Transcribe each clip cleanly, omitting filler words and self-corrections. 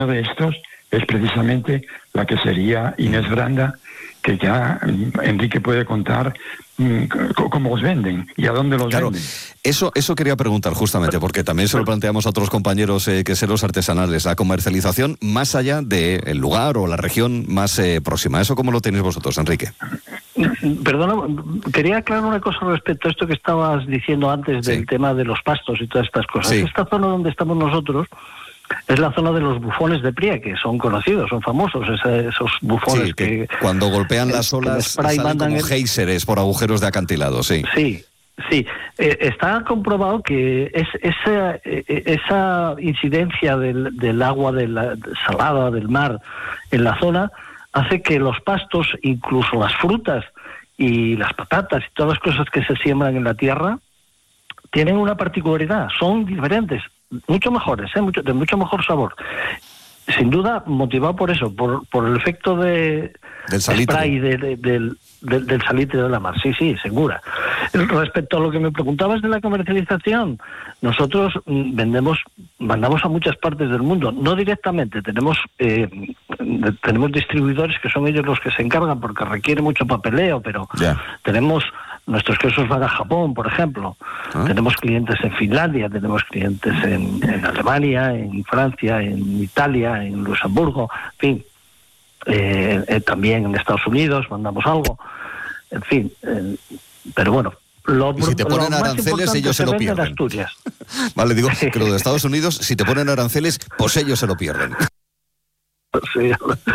de estos es precisamente la que sería Inés Granda, que ya Enrique puede contar cómo os venden y a dónde los venden. Eso quería preguntar justamente, porque también se lo planteamos a otros compañeros queseros artesanales, la comercialización más allá del lugar o la región más próxima. ¿Eso cómo lo tenéis vosotros, Enrique? Perdona, quería aclarar una cosa respecto a esto que estabas diciendo antes del tema de los pastos y todas estas cosas. Esta zona donde estamos nosotros es la zona de los bufones de Pría, que son conocidos, son famosos, esos bufones que cuando golpean las olas salen como géiseres por agujeros de acantilado, sí. Sí, está comprobado que esa incidencia del agua salada del mar en la zona hace que los pastos, incluso las frutas y las patatas y todas las cosas que se siembran en la tierra, tienen una particularidad, son diferentes, mucho mejores, de mucho mejor sabor. Sin duda, motivado por eso, por el efecto del salitre. Spray del salitre de la mar. Sí, segura. Respecto a lo que me preguntabas de la comercialización, nosotros mandamos a muchas partes del mundo, no directamente, tenemos distribuidores que son ellos los que se encargan porque requiere mucho papeleo, pero tenemos nuestros quesos van a Japón, por ejemplo. Tenemos clientes en Finlandia, tenemos clientes en Alemania, en Francia, en Italia, en Luxemburgo, en fin, también en Estados Unidos mandamos algo, en fin, pero bueno. Y si te ponen aranceles, ellos se lo pierden. Asturias. Vale, digo que lo de Estados Unidos, si te ponen aranceles, pues ellos se lo pierden. Sí,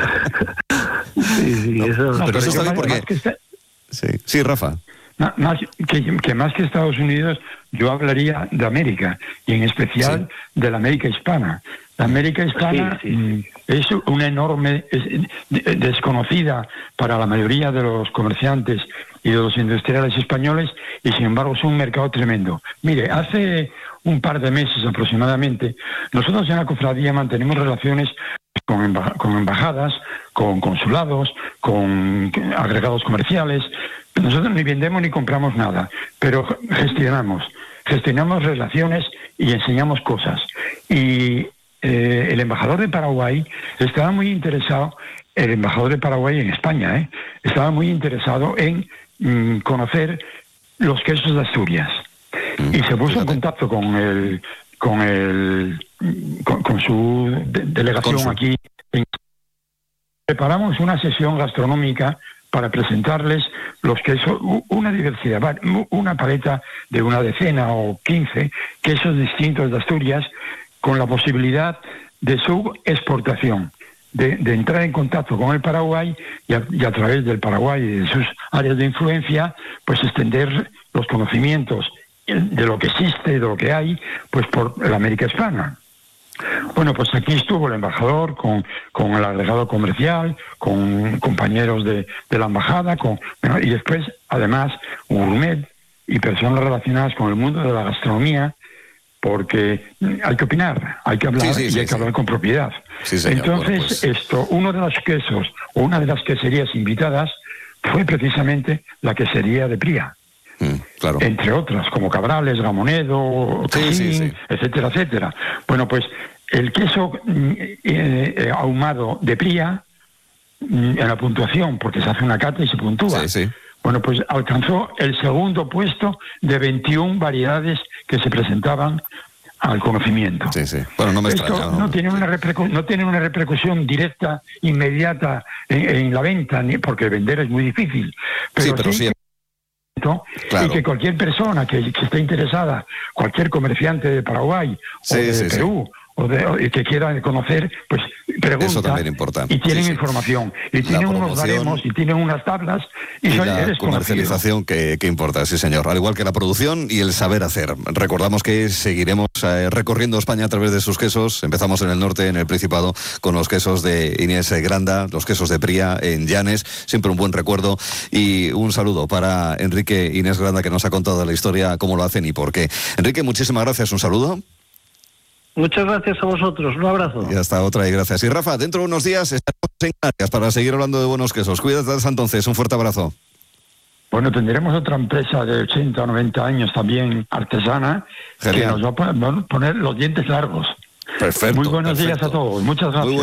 eso. Pero eso está bien porque... Sí, Rafa. Más que Estados Unidos, yo hablaría de América, y en especial de la América hispana. La América hispana es una enorme, desconocida para la mayoría de los comerciantes y de los industriales españoles, y sin embargo es un mercado tremendo. Mire, hace un par de meses aproximadamente, nosotros en la cofradía mantenemos relaciones con embajadas, con consulados, con agregados comerciales. Nosotros ni vendemos ni compramos nada, pero gestionamos relaciones y enseñamos cosas. Y el embajador de Paraguay estaba muy interesado, el embajador de Paraguay en España, estaba muy interesado en conocer los quesos de Asturias. Y se puso en contacto con su delegación aquí. Preparamos una sesión gastronómica para presentarles los quesos, una diversidad, una paleta de una decena o 15 quesos distintos de Asturias, con la posibilidad de su exportación, de entrar en contacto con el Paraguay y a través del Paraguay y de sus áreas de influencia, pues extender los conocimientos de lo que existe, de lo que hay, pues por la América hispana. Bueno, pues aquí estuvo el embajador con el agregado comercial, con compañeros de la embajada, y después, además, un gourmet y personas relacionadas con el mundo de la gastronomía, porque hay que opinar, hay que hablar y hay que hablar con propiedad. Sí, señor. Entonces, bueno, pues... uno de los quesos, o una de las queserías invitadas, fue precisamente la quesería de Pría. Claro. Entre otras, como Cabrales, Gamonedo, Cajín, etcétera, etcétera. Bueno, pues el queso ahumado de Pría, en la puntuación, porque se hace una cata y se puntúa, bueno, pues alcanzó el segundo puesto de 21 variedades que se presentaban al conocimiento. Bueno, no me extraña. No tiene una repercusión directa, inmediata en la venta, porque vender es muy difícil. Pero sí. Y que cualquier persona que esté interesada, cualquier comerciante de Paraguay o de Perú o que quiera conocer, pues pregunta. Eso también importa. Y tienen información. Y tienen unos baremos y tienen unas tablas. Y la comercialización que importa, sí señor. Al igual que la producción y el saber hacer. Recordamos que seguiremos recorriendo España a través de sus quesos. Empezamos en el norte, en el Principado, con los quesos de Inés Granda, los quesos de Pría en Llanes. Siempre un buen recuerdo. Y un saludo para Enrique Inés Granda, que nos ha contado la historia, cómo lo hacen y por qué. Enrique, muchísimas gracias. Un saludo. Muchas gracias a vosotros, un abrazo. Y hasta otra, y gracias. Y Rafa, dentro de unos días estaremos en Canarias para seguir hablando de buenos quesos. Cuídate hasta entonces, un fuerte abrazo. Bueno, tendremos otra empresa de 80 o 90 años también artesana. Genial. Que nos va a poner los dientes largos. Perfecto. Muy buenos días a todos, muchas gracias.